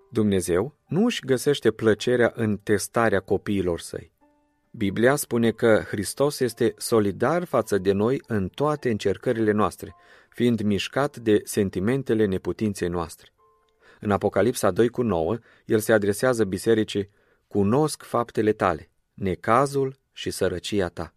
Dumnezeu nu își găsește plăcerea în testarea copiilor săi. Biblia spune că Hristos este solidar față de noi în toate încercările noastre, fiind mișcat de sentimentele neputinței noastre. În Apocalipsa 2:9, el se adresează bisericii: cunosc faptele tale, necazul și sărăcia ta.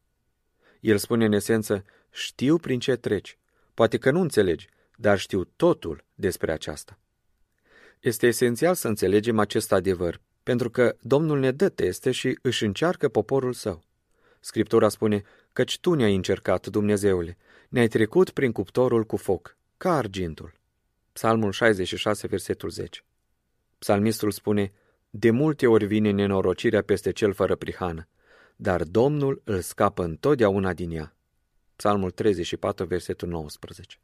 El spune în esență: știu prin ce treci, poate că nu înțelegi, dar știu totul despre aceasta. Este esențial să înțelegem acest adevăr, pentru că Domnul ne dă teste și își încearcă poporul său. Scriptura spune: căci tu ne-ai încercat, Dumnezeule, ne-ai trecut prin cuptorul cu foc, ca argintul. Psalmul 66, versetul 10. Psalmistul spune: de multe ori vine nenorocirea peste cel fără prihană, dar Domnul îl scapă întotdeauna din ea. Psalmul 34, versetul 19.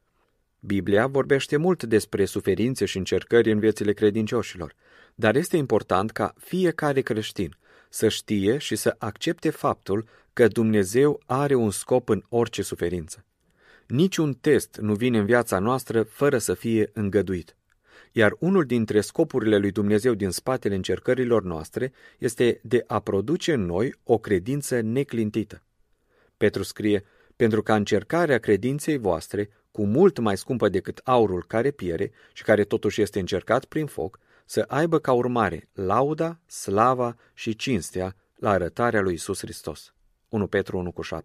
Biblia vorbește mult despre suferințe și încercări în viețile credincioșilor, dar este important ca fiecare creștin să știe și să accepte faptul că Dumnezeu are un scop în orice suferință. Niciun test nu vine în viața noastră fără să fie îngăduit. Iar unul dintre scopurile lui Dumnezeu din spatele încercărilor noastre este de a produce în noi o credință neclintită. Petru scrie: pentru ca încercarea credinței voastre, cu mult mai scumpă decât aurul care piere și care totuși este încercat prin foc, să aibă ca urmare lauda, slava și cinstea la arătarea lui Iisus Hristos. 1 Petru 1:7.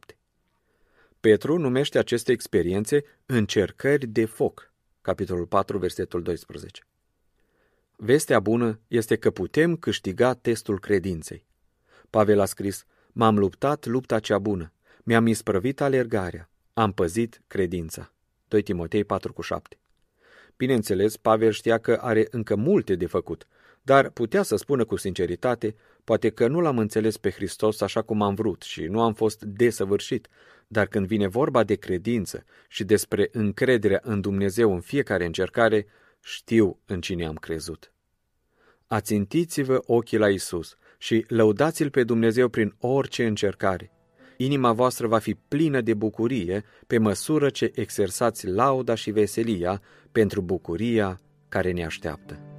Petru numește aceste experiențe încercări de foc. Capitolul 4, versetul 12. Vestea bună este că putem câștiga testul credinței. Pavel a scris: m-am luptat lupta cea bună, mi-am isprăvit alergarea, am păzit credința. 2 Timotei 4:7. Bineînțeles, Pavel știa că are încă multe de făcut, dar putea să spună cu sinceritate: poate că nu l-am înțeles pe Hristos așa cum am vrut și nu am fost desăvârșit, dar când vine vorba de credință și despre încrederea în Dumnezeu în fiecare încercare, știu în cine am crezut. Ațintiți-vă ochii la Iisus și lăudați-L pe Dumnezeu prin orice încercare. Inima voastră va fi plină de bucurie pe măsură ce exersați lauda și veselia pentru bucuria care ne așteaptă.